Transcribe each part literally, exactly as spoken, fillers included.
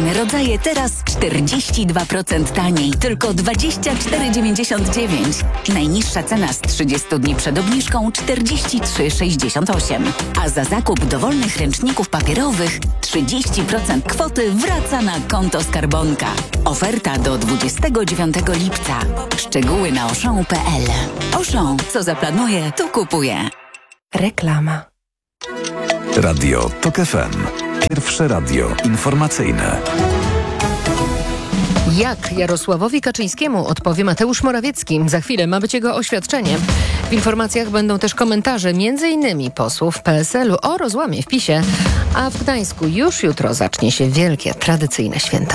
kolejne rodzaje teraz czterdzieści dwa procent taniej. Tylko dwadzieścia cztery dziewięćdziesiąt dziewięć. Najniższa cena z trzydziestu dni przed obniżką czterdzieści trzy sześćdziesiąt osiem. A za zakup dowolnych ręczników papierowych trzydzieści procent kwoty wraca na konto skarbonka. Oferta do dwudziestego dziewiątego lipca. Szczegóły na auchan kropka p l. Auchan, co zaplanuje, to kupuje. Reklama. Radio TOK F M. Pierwsze radio informacyjne. Jak Jarosławowi Kaczyńskiemu odpowie Mateusz Morawiecki? Za chwilę ma być jego oświadczenie. W informacjach będą też komentarze między innymi posłów P S L u o rozłamie w PiSie. A w Gdańsku już jutro zacznie się wielkie, tradycyjne święto.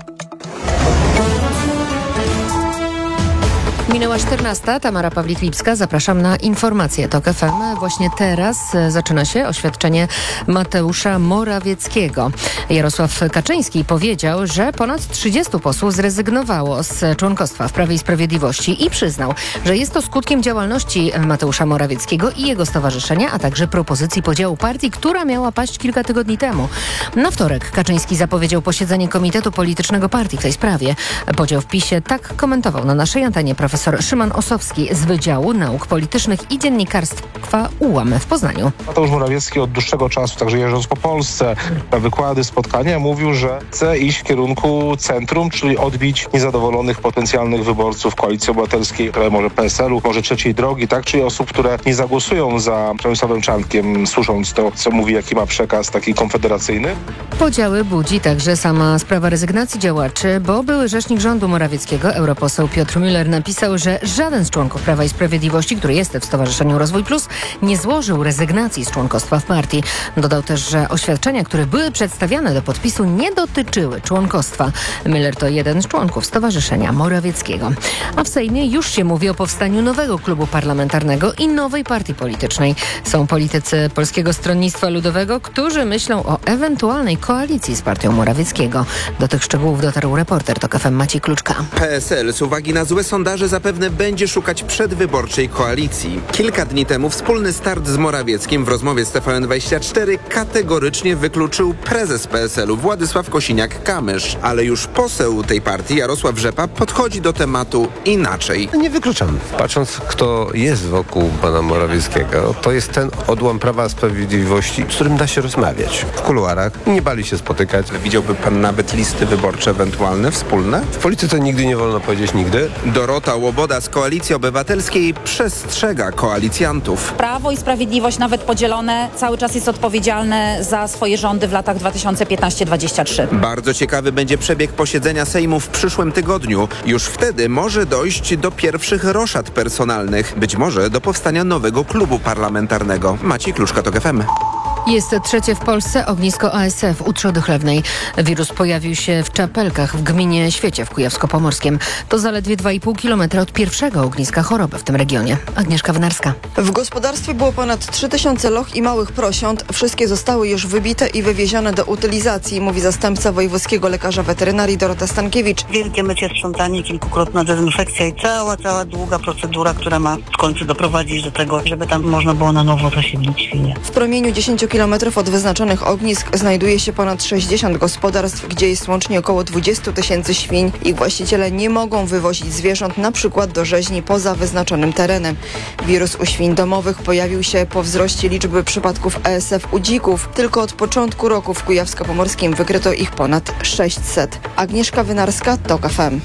Minęła czternasta. Tamara Pawlik-Lipska. Zapraszam na informacje TOK F M. Właśnie teraz zaczyna się oświadczenie Mateusza Morawieckiego. Jarosław Kaczyński powiedział, że ponad trzydziestu posłów zrezygnowało z członkostwa w Prawie i Sprawiedliwości i przyznał, że jest to skutkiem działalności Mateusza Morawieckiego i jego stowarzyszenia, a także propozycji podziału partii, która miała paść kilka tygodni temu. Na wtorek Kaczyński zapowiedział posiedzenie Komitetu Politycznego Partii w tej sprawie. Podział w PiSie tak komentował na naszej antenie profesor Szymon Osowski z Wydziału Nauk Politycznych i Dziennikarstwa U Łam w Poznaniu. Mateusz Morawiecki od dłuższego czasu, także jeżdżąc po Polsce na wykłady, spotkania, mówił, że chce iść w kierunku centrum, czyli odbić niezadowolonych potencjalnych wyborców Koalicji Obywatelskiej, może P S L u, może Trzeciej Drogi, tak, czyli osób, które nie zagłosują za Przemysławem Czarnkiem, słysząc to, co mówi, jaki ma przekaz taki konfederacyjny. Podziały budzi także sama sprawa rezygnacji działaczy, bo były rzecznik rządu Morawieckiego, europoseł Piotr Müller, napisał, że żaden z członków Prawa i Sprawiedliwości, który jest w Stowarzyszeniu Rozwój Plus, nie złożył rezygnacji z członkostwa w partii. Dodał też, że oświadczenia, które były przedstawiane do podpisu, nie dotyczyły członkostwa. Müller to jeden z członków Stowarzyszenia Morawieckiego. A w Sejmie już się mówi o powstaniu nowego klubu parlamentarnego i nowej partii politycznej. Są politycy Polskiego Stronnictwa Ludowego, którzy myślą o ewentualnej koalicji z partią Morawieckiego. Do tych szczegółów dotarł reporter TOK F M Maciej Kluczka. P S L z uwagi na złe sondaże zapewne będzie szukać przedwyborczej koalicji. Kilka dni temu wspólny start z Morawieckim w rozmowie z T V N dwadzieścia cztery kategorycznie wykluczył prezes P S L u Władysław Kosiniak-Kamysz. Ale już poseł tej partii Jarosław Rzepa podchodzi do tematu inaczej. Nie wykluczam. Patrząc, kto jest wokół pana Morawieckiego, to jest ten odłam Prawa i Sprawiedliwości, z którym da się rozmawiać. W kuluarach nie bali się spotykać. Widziałby pan nawet listy wyborcze ewentualne, wspólne? W polityce nigdy nie wolno powiedzieć nigdy. Dorota Łoboda z Koalicji Obywatelskiej przestrzega koalicjantów. Prawo i Sprawiedliwość, nawet podzielone, cały czas jest odpowiedzialne za swoje rządy w latach dwa tysiące piętnaście do dwudziestego trzeciego. Bardzo ciekawy będzie przebieg posiedzenia Sejmu w przyszłym tygodniu. Już wtedy może dojść do pierwszych roszad personalnych. Być może do powstania nowego klubu parlamentarnego. Maciej Kluczka, TOK F M. Jest trzecie w Polsce ognisko A S F u Trzody Chlewnej. Wirus pojawił się w Czapelkach w gminie Świecie w Kujawsko-Pomorskiem. To zaledwie dwa i pół kilometra od pierwszego ogniska choroby w tym regionie. Agnieszka Wynarska. W gospodarstwie było ponad trzy tysiące loch i małych prosiąt. Wszystkie zostały już wybite i wywiezione do utylizacji, mówi zastępca wojewódzkiego lekarza weterynarii Dorota Stankiewicz. Wielkie mycie, sprzątanie, kilkukrotna dezynfekcja i cała, cała długa procedura, która ma w końcu doprowadzić do tego, żeby tam można było na nowo zasiedlić świnie. W promieniu dziesięciu kilometrów od wyznaczonych ognisk znajduje się ponad sześćdziesiąt gospodarstw, gdzie jest łącznie około dwadzieścia tysięcy świń. Ich właściciele nie mogą wywozić zwierząt na przykład do rzeźni poza wyznaczonym terenem. Wirus u świń domowych pojawił się po wzroście liczby przypadków A S F u dzików. Tylko od początku roku w Kujawsko-Pomorskim wykryto ich ponad sześćset. Agnieszka Wynarska, TOK F M.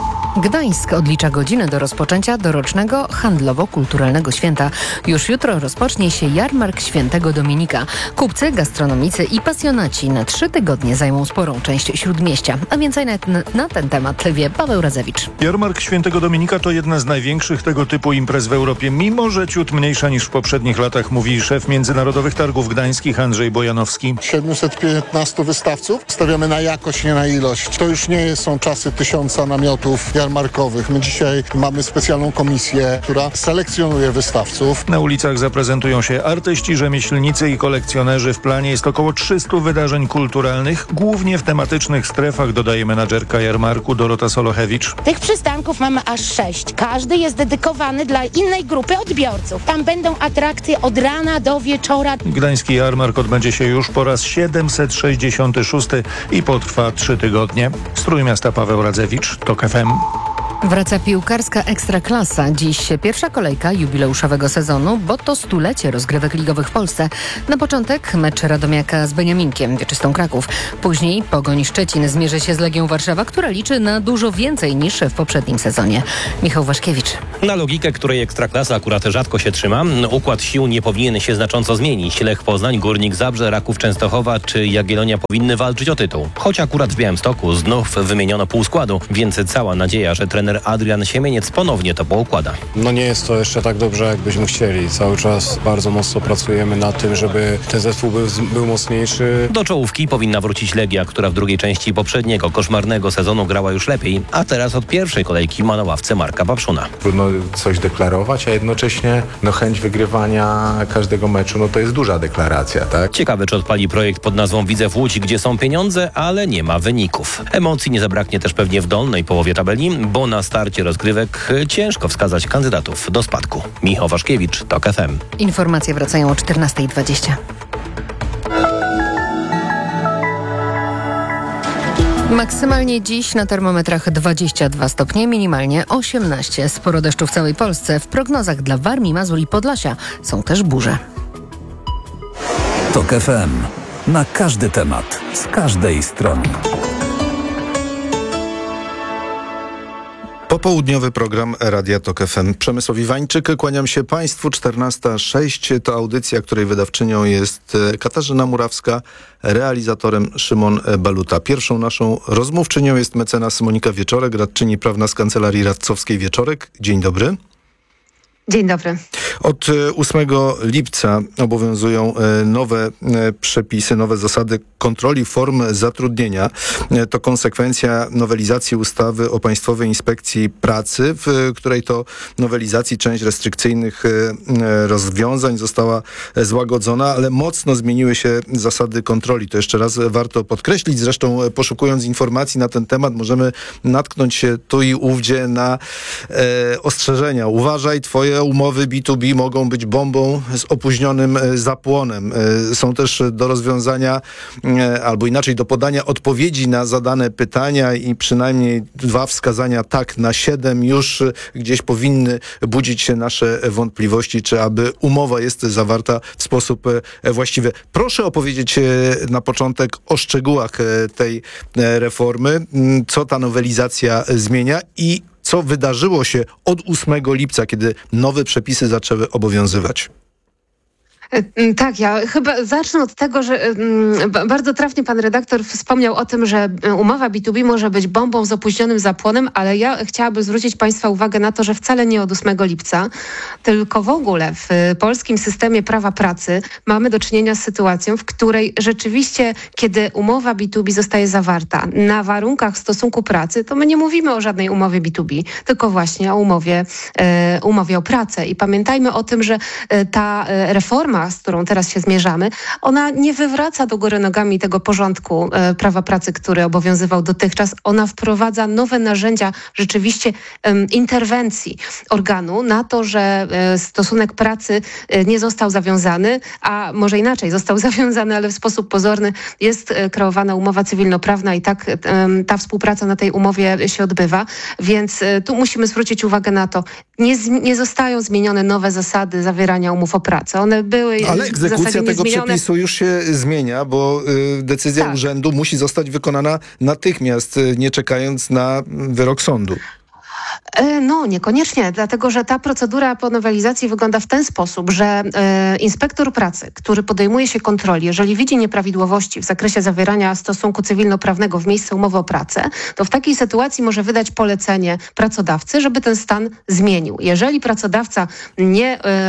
Gdańsk odlicza godziny do rozpoczęcia dorocznego handlowo-kulturalnego święta. Już jutro rozpocznie się jarmark Świętego Dominika. Kupcy, gastronomicy i pasjonaci na trzy tygodnie zajmą sporą część Śródmieścia. A więcej na, na ten temat wie Paweł Razewicz. Jarmark Świętego Dominika to jedna z największych tego typu imprez w Europie, mimo że ciut mniejsza niż w poprzednich latach, mówi szef Międzynarodowych Targów Gdańskich Andrzej Bojanowski. siedemset piętnastu wystawców. Stawiamy na jakość, nie na ilość. To już nie są czasy tysiąca namiotów. jarmarkowych. My dzisiaj mamy specjalną komisję, która selekcjonuje wystawców. Na ulicach zaprezentują się artyści, rzemieślnicy i kolekcjonerzy. W planie jest około trzystu wydarzeń kulturalnych, głównie w tematycznych strefach, dodaje menadżerka jarmarku Dorota Solochewicz. Tych przystanków mamy aż sześć. Każdy jest dedykowany dla innej grupy odbiorców. Tam będą atrakcje od rana do wieczora. Gdański jarmark odbędzie się już po raz siedemset sześćdziesiąty szósty i potrwa trzy tygodnie. Z Trójmiasta Paweł Radzewicz, TOK F M. Wraca piłkarska Ekstraklasa. Dziś pierwsza kolejka jubileuszowego sezonu, bo to stulecie rozgrywek ligowych w Polsce. Na początek mecz Radomiaka z Beniaminkiem, Wieczystą Kraków. Później Pogoń Szczecin zmierzy się z Legią Warszawa, która liczy na dużo więcej niż w poprzednim sezonie. Michał Waszkiewicz. Na logikę, której Ekstraklasa akurat rzadko się trzyma, układ sił nie powinien się znacząco zmienić. Lech Poznań, Górnik Zabrze, Raków Częstochowa czy Jagiellonia powinny walczyć o tytuł. Choć akurat w Białymstoku znów wymieniono pół składu, więc cała nadzieja, że trener Adrian Siemieniec ponownie to poukłada. No nie jest to jeszcze tak dobrze, jakbyśmy chcieli. Cały czas bardzo mocno pracujemy nad tym, żeby ten zespół był, był mocniejszy. Do czołówki powinna wrócić Legia, która w drugiej części poprzedniego koszmarnego sezonu grała już lepiej, a teraz od pierwszej kolejki ma na ławce Marka Papszuna. Trudno coś deklarować, a jednocześnie no, chęć wygrywania każdego meczu, no to jest duża deklaracja, tak? Ciekawe, czy odpali projekt pod nazwą Widzew Łódź, gdzie są pieniądze, ale nie ma wyników. Emocji nie zabraknie też pewnie w dolnej połowie tabeli, bo na starcie rozgrywek ciężko wskazać kandydatów do spadku. Michał Waszkiewicz, TOK F M. Informacje wracają o czternasta dwadzieścia. Maksymalnie dziś na termometrach dwadzieścia dwa stopnie, minimalnie osiemnaście. Sporo deszczu w całej Polsce. W prognozach dla Warmii, Mazur i Podlasia są też burze. TOK F M. Na każdy temat, z każdej strony. Popołudniowy program Radia TOK F M. Przemysław Iwańczyk, kłaniam się Państwu. czternasta sześć to audycja, której wydawczynią jest Katarzyna Murawska, realizatorem Szymon Baluta. Pierwszą naszą rozmówczynią jest mecenas Monika Wieczorek, radczyni prawna z Kancelarii Radcowskiej Wieczorek. Dzień dobry. Dzień dobry. Od ósmego lipca obowiązują nowe przepisy, nowe zasady kontroli form zatrudnienia. To konsekwencja nowelizacji ustawy o Państwowej Inspekcji Pracy, w której to nowelizacji część restrykcyjnych rozwiązań została złagodzona, ale mocno zmieniły się zasady kontroli. To jeszcze raz warto podkreślić. Zresztą poszukując informacji na ten temat możemy natknąć się tu i ówdzie na e, ostrzeżenia. Uważaj, twoje umowy B dwa B mogą być bombą z opóźnionym zapłonem. Są też do rozwiązania, albo inaczej do podania odpowiedzi na zadane pytania i przynajmniej dwa wskazania tak na siedem już gdzieś powinny budzić się nasze wątpliwości, czy aby umowa jest zawarta w sposób właściwy. Proszę opowiedzieć na początek o szczegółach tej reformy, co ta nowelizacja zmienia i co wydarzyło się od ósmego lipca, kiedy nowe przepisy zaczęły obowiązywać. Tak, ja chyba zacznę od tego, że um, bardzo trafnie pan redaktor wspomniał o tym, że umowa B dwa B może być bombą z opóźnionym zapłonem, ale ja chciałabym zwrócić Państwa uwagę na to, że wcale nie od ósmego lipca, tylko w ogóle w polskim systemie prawa pracy mamy do czynienia z sytuacją, w której rzeczywiście, kiedy umowa B dwa B zostaje zawarta na warunkach stosunku pracy, to my nie mówimy o żadnej umowie B dwa B, tylko właśnie o umowie, e, umowie o pracę. I pamiętajmy o tym, że e, ta e, reforma, z którą teraz się zmierzamy, ona nie wywraca do góry nogami tego porządku e, prawa pracy, który obowiązywał dotychczas. Ona wprowadza nowe narzędzia rzeczywiście e, interwencji organu na to, że e, stosunek pracy e, nie został zawiązany, a może inaczej, został zawiązany, ale w sposób pozorny. Jest e, kreowana umowa cywilnoprawna i tak e, ta współpraca na tej umowie się odbywa. Więc e, tu musimy zwrócić uwagę na to. Nie, z, nie zostają zmienione nowe zasady zawierania umów o pracę. One były Ale egzekucja tego przepisu już się zmienia, bo y, decyzja tak. urzędu musi zostać wykonana natychmiast, y, nie czekając na wyrok sądu. No, niekoniecznie, dlatego że ta procedura po nowelizacji wygląda w ten sposób, że e, inspektor pracy, który podejmuje się kontroli, jeżeli widzi nieprawidłowości w zakresie zawierania stosunku cywilnoprawnego w miejscu umowy o pracę, to w takiej sytuacji może wydać polecenie pracodawcy, żeby ten stan zmienił. Jeżeli pracodawca nie, e,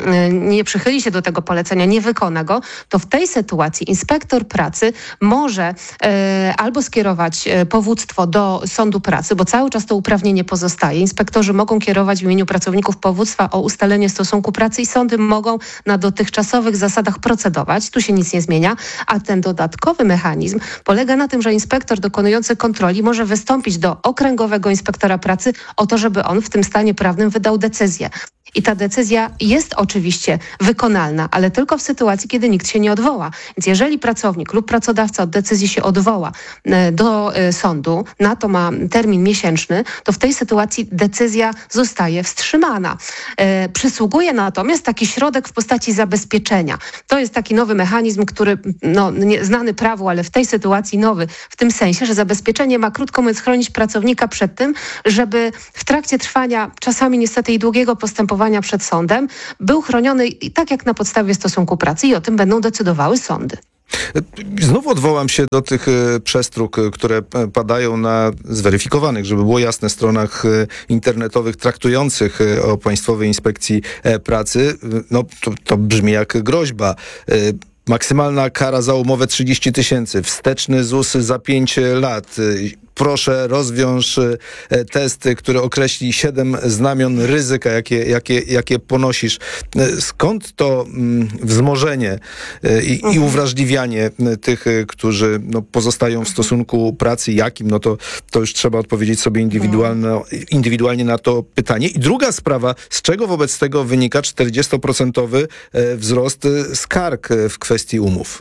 nie przychyli się do tego polecenia, nie wykona go, to w tej sytuacji inspektor pracy może e, albo skierować powództwo do sądu pracy, bo cały czas to uprawnienie pozostaje. Inspektorzy mogą kierować w imieniu pracowników powództwa o ustalenie stosunku pracy i sądy mogą na dotychczasowych zasadach procedować. Tu się nic nie zmienia, a ten dodatkowy mechanizm polega na tym, że inspektor dokonujący kontroli może wystąpić do okręgowego inspektora pracy o to, żeby on w tym stanie prawnym wydał decyzję. I ta decyzja jest oczywiście wykonalna, ale tylko w sytuacji, kiedy nikt się nie odwoła. Więc jeżeli pracownik lub pracodawca od decyzji się odwoła do sądu, na to ma termin miesięczny, to w tej sytuacji decyzja zostaje wstrzymana. E, przysługuje natomiast taki środek w postaci zabezpieczenia. To jest taki nowy mechanizm, który no, nie, znany prawu, ale w tej sytuacji nowy, w tym sensie, że zabezpieczenie ma krótko mówiąc chronić pracownika przed tym, żeby w trakcie trwania czasami niestety i długiego postępowania przed sądem był chroniony i tak jak na podstawie stosunku pracy i o tym będą decydowały sądy. Znowu odwołam się do tych przestróg, które padają na zweryfikowanych, żeby było jasne, stronach internetowych traktujących o Państwowej Inspekcji Pracy. No to, to brzmi jak groźba. Maksymalna kara za umowę trzydzieści tysięcy, wsteczny Z U S za pięć lat. Proszę, rozwiąż test, który określi siedem znamion ryzyka, jakie, jakie, jakie ponosisz. Skąd to wzmożenie i, i uwrażliwianie tych, którzy no, pozostają w stosunku pracy? Jakim? No to, to już trzeba odpowiedzieć sobie indywidualnie, indywidualnie na to pytanie. I druga sprawa, z czego wobec tego wynika czterdziestoprocentowy wzrost skarg w kwestii umów?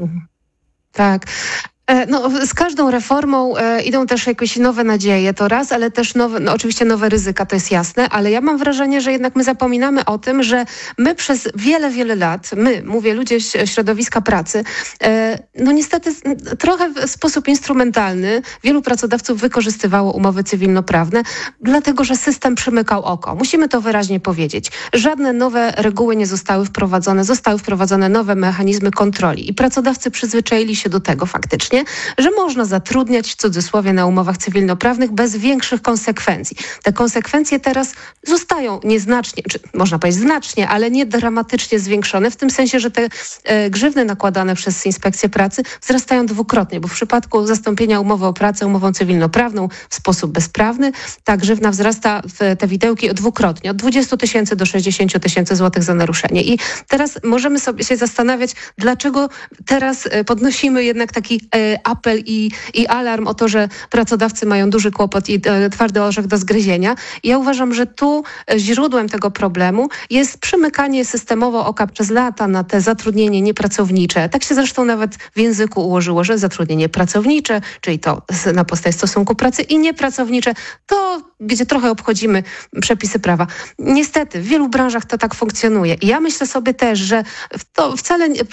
Tak. No, z każdą reformą e, idą też jakieś nowe nadzieje, to raz, ale też nowe, no, oczywiście nowe ryzyka, to jest jasne, ale ja mam wrażenie, że jednak my zapominamy o tym, że my przez wiele, wiele lat, my, mówię, ludzie z środowiska pracy, e, no niestety trochę w sposób instrumentalny wielu pracodawców wykorzystywało umowy cywilnoprawne, dlatego że system przymykał oko. Musimy to wyraźnie powiedzieć. Żadne nowe reguły nie zostały wprowadzone, zostały wprowadzone nowe mechanizmy kontroli i pracodawcy przyzwyczaili się do tego faktycznie, że można zatrudniać w cudzysłowie na umowach cywilnoprawnych bez większych konsekwencji. Te konsekwencje teraz zostają nieznacznie, czy można powiedzieć znacznie, ale nie dramatycznie zwiększone, w tym sensie, że te e, grzywny nakładane przez Inspekcję Pracy wzrastają dwukrotnie, bo w przypadku zastąpienia umowy o pracę umową cywilnoprawną w sposób bezprawny, ta grzywna wzrasta w te widełki dwukrotnie, od dwudziestu tysięcy do sześćdziesięciu tysięcy złotych za naruszenie. I teraz możemy sobie się zastanawiać, dlaczego teraz podnosimy jednak taki e, apel i, i alarm o to, że pracodawcy mają duży kłopot i e, twardy orzech do zgryzienia. I ja uważam, że tu źródłem tego problemu jest przymykanie systemowo oka przez lata na te zatrudnienie niepracownicze. Tak się zresztą nawet w języku ułożyło, że zatrudnienie pracownicze, czyli to na podstawie stosunku pracy i niepracownicze, to gdzie trochę obchodzimy przepisy prawa. Niestety, w wielu branżach to tak funkcjonuje. I ja myślę sobie też, że to wcale nie,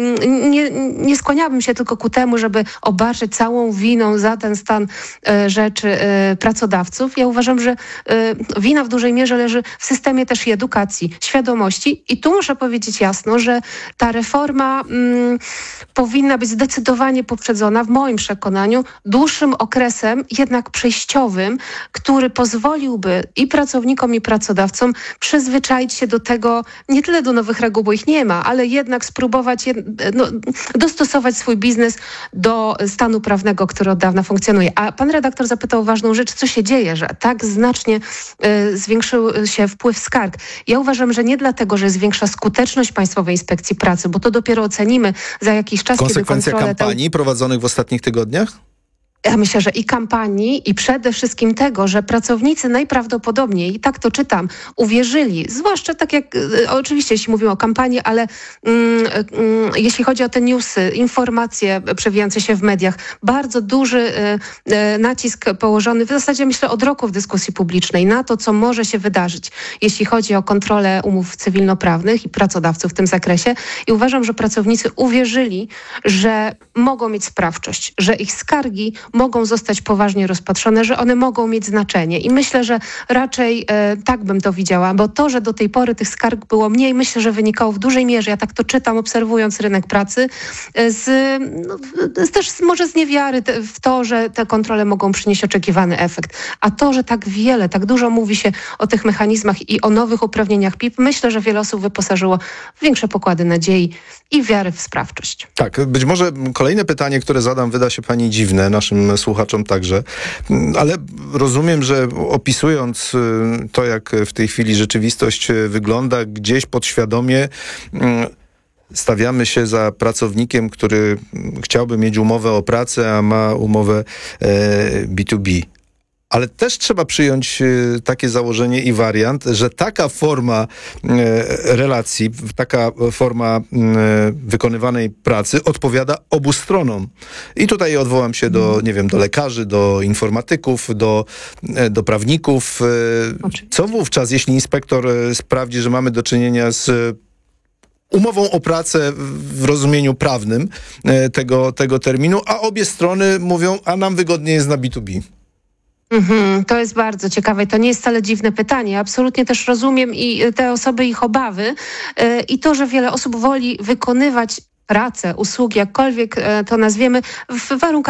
nie, nie skłaniałabym się tylko ku temu, żeby obarczyć całą winą za ten stan e, rzeczy e, pracodawców. Ja uważam, że e, wina w dużej mierze leży w systemie też i edukacji, świadomości. I tu muszę powiedzieć jasno, że ta reforma mm, powinna być zdecydowanie poprzedzona, w moim przekonaniu, dłuższym okresem, jednak przejściowym, który pozwoliłby i pracownikom, i pracodawcom przyzwyczaić się do tego, nie tyle do nowych reguł, bo ich nie ma, ale jednak spróbować je, no, dostosować swój biznes do stanu prawnego, który od dawna funkcjonuje. A pan redaktor zapytał o ważną rzecz, co się dzieje, że tak znacznie y, zwiększył się wpływ skarg. Ja uważam, że nie dlatego, że zwiększa skuteczność Państwowej Inspekcji Pracy, bo to dopiero ocenimy za jakiś czas, konsekwencja kiedy kontrole kampanii te... prowadzonych w ostatnich tygodniach? Ja myślę, że i kampanii, i przede wszystkim tego, że pracownicy najprawdopodobniej, i tak to czytam, uwierzyli, zwłaszcza tak jak, e, oczywiście jeśli mówimy o kampanii, ale mm, mm, jeśli chodzi o te newsy, informacje przewijające się w mediach, bardzo duży e, e, nacisk położony, w zasadzie myślę od roku w dyskusji publicznej, na to, co może się wydarzyć, jeśli chodzi o kontrolę umów cywilnoprawnych i pracodawców w tym zakresie. I uważam, że pracownicy uwierzyli, że mogą mieć sprawczość, że ich skargi mogą zostać poważnie rozpatrzone, że one mogą mieć znaczenie. I myślę, że raczej e, tak bym to widziała, bo to, że do tej pory tych skarg było mniej, myślę, że wynikało w dużej mierze, ja tak to czytam, obserwując rynek pracy, e, z, no, z, też z, może z niewiary te, w to, że te kontrole mogą przynieść oczekiwany efekt. A to, że tak wiele, tak dużo mówi się o tych mechanizmach i o nowych uprawnieniach P I P, myślę, że wiele osób wyposażyło w większe pokłady nadziei i wiary w sprawczość. Tak, być może kolejne pytanie, które zadam, wyda się pani dziwne, naszym słuchaczom także, ale rozumiem, że opisując to, jak w tej chwili rzeczywistość wygląda, gdzieś podświadomie stawiamy się za pracownikiem, który chciałby mieć umowę o pracę, a ma umowę B dwa B. Ale też trzeba przyjąć takie założenie i wariant, że taka forma relacji, taka forma wykonywanej pracy odpowiada obu stronom. I tutaj odwołam się do, nie wiem, do lekarzy, do informatyków, do, do prawników. Co wówczas, jeśli inspektor sprawdzi, że mamy do czynienia z umową o pracę w rozumieniu prawnym tego, tego terminu, a obie strony mówią, a nam wygodniej jest na B dwa B? Mhm, to jest bardzo ciekawe i to nie jest wcale dziwne pytanie. Absolutnie też rozumiem i te osoby, ich obawy yy, i to, że wiele osób woli wykonywać pracę, usługi, jakkolwiek yy, to nazwiemy, w warunkach